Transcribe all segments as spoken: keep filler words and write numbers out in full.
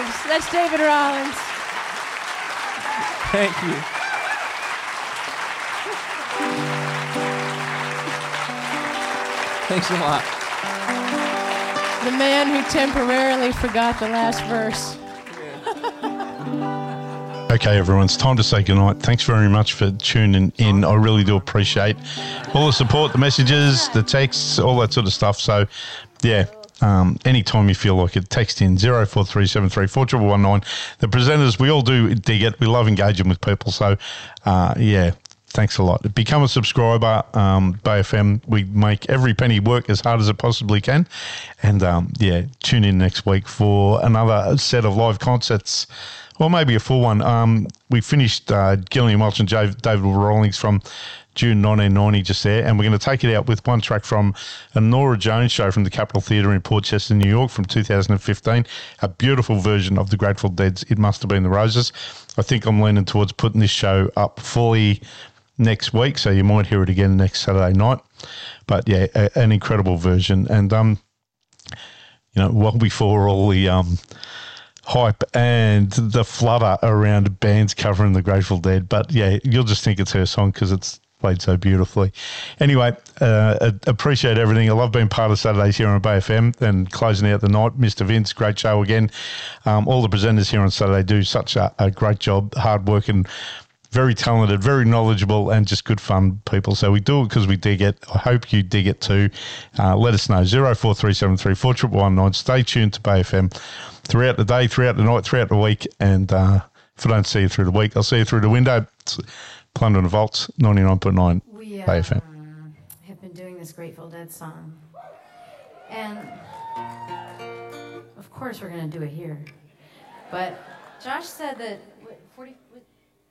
airwaves. That's David Rollins. Thank you. Thanks a lot. The man who temporarily forgot the last verse. Okay, everyone, it's time to say goodnight. Thanks very much for tuning in. I really do appreciate all the support, the messages, the texts, all that sort of stuff. So, yeah, um, anytime you feel like it, text in zero four three seven three four one one nine. The presenters, we all do dig it. We love engaging with people. So, uh, yeah, thanks a lot. Become a subscriber, um, Bay F M. We make every penny work as hard as it possibly can. And, um, yeah, tune in next week for another set of live concerts. Well, maybe a full one. Um, we finished uh, Gillian Welch and David Rawlings from June nineteen ninety just there, and we're going to take it out with one track from a Nora Jones show from the Capitol Theatre in Port Chester, New York from two thousand fifteen, a beautiful version of the Grateful Dead's It Must Have Been the Roses. I think I'm leaning towards putting this show up fully next week, so you might hear it again next Saturday night. But, yeah, a, an incredible version. And, um, you know, well before all the... Um, hype and the flutter around bands covering the Grateful Dead. But, yeah, you'll just think it's her song because it's played so beautifully. Anyway, uh, appreciate everything. I love being part of Saturdays here on Bay F M and closing out the night. Mister Vince, great show again. Um, all the presenters here on Saturday do such a, a great job, hard working, very talented, very knowledgeable, and just good fun people. So we do it because we dig it. I hope you dig it too. Uh, let us know. zero four three seven three four one one nine. Stay tuned to Bay F M throughout the day, throughout the night, throughout the week. And uh, if I don't see you through the week, I'll see you through the window. It's Plunder and Vaults, ninety-nine point nine we, uh, Bay F M. have been doing this Grateful Dead song. And, of course, we're going to do it here. But Josh said that... What, forty... What,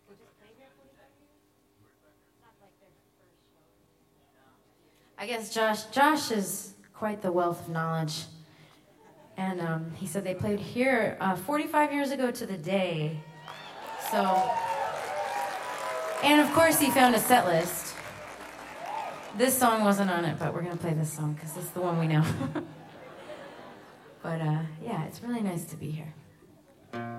I guess Josh Josh is quite the wealth of knowledge. And um, he said they played here uh, forty-five years ago to the day. So, and of course he found a set list. This song wasn't on it, but we're going to play this song because it's the one we know. But uh, yeah, it's really nice to be here.